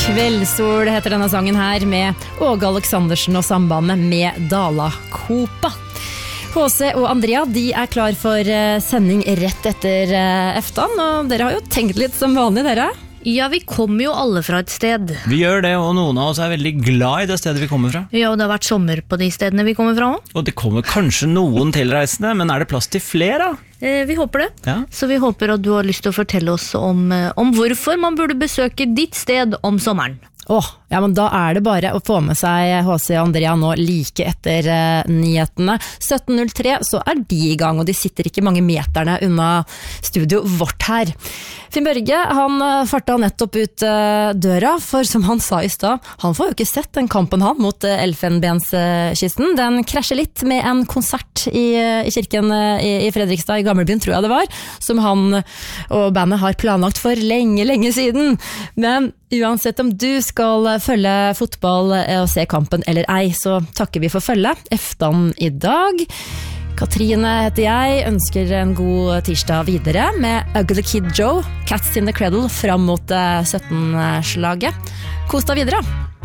Kveldssol heter denne sangen her med Åge Aleksandersen og sambandet med Dala-Kopa. HC og Andrea, de er klar for sending rett etter eftan, og dere har jo tenkt litt som vanlig, dere. Ja, vi kommer jo alle fra et sted. Vi gjør det, og noen av oss er veldig glad i det stedet vi kommer fra. Ja, og det har vært sommer på de stedene vi kommer fra også. Og det kommer kanskje noen tilreisende, men er det plass til flere? Vi håper det. Ja. Så vi håper at du har lyst til å fortelle oss om hvorfor man burde besøke ditt sted om sommeren. Ja, men da er det bare å få med seg HC og Andrea nå like etter nyhetene. 17.03 så er de i gang, og de sitter ikke mange meterne unna studio vårt her. Finn Børge, han farta nettopp ut døra, for som han sa i stad, han får jo ikke sett den kampen han mot Elfenbenskysten. Den krasjer litt med en konsert i kirken i Fredrikstad, i Gammelbyen tror jeg det var, som han og bandet har planlagt for lenge siden. Men uansett om du skal følge fotball og se kampen eller ei, så takker vi for følget. Eftan i dag. Katrine heter jeg, ønsker en god tirsdag videre med Ugly Kid Joe, Cats in the Cradle fram mot 17-slaget. Kos deg videre!